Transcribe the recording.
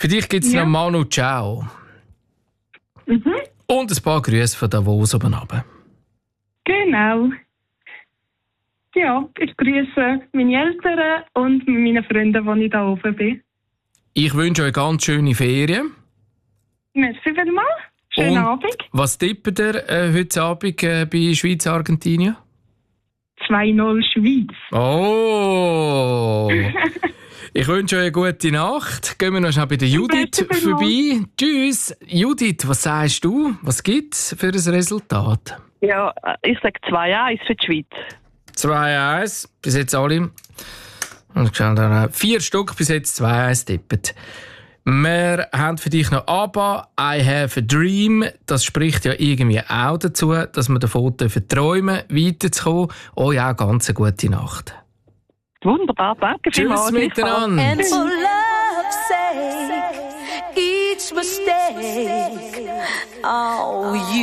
Für dich gibt es noch Manu Ciao. Und ein paar Grüße von Davos oben runter. Genau. Ja, ich grüße meine Eltern und meine Freunde, die ich da oben bin. Ich wünsche euch ganz schöne Ferien. Merci vielmals. Schönen Abend. Was tippt ihr heute Abend bei Schweiz-Argentinien? 2-0 Schweiz. Oh! Ich wünsche euch eine gute Nacht. Gehen wir noch schnell bei der Judith vorbei. Tschüss. Judith, was sagst du? Was gibt es für ein Resultat? Ja, ich sage 2-1 für die Schweiz. 2-1. Bis jetzt alle. Und schauen da 4 Stück bis jetzt 2-1 tippen. Wir haben für dich noch ABBA, I Have a Dream. Das spricht ja irgendwie auch dazu, dass wir davon träumen, weiterzukommen. Euch auch ganz eine gute Nacht. Wunderbar, danke vielmals. Tschüss miteinander. And for love's sake, each mistake, oh, you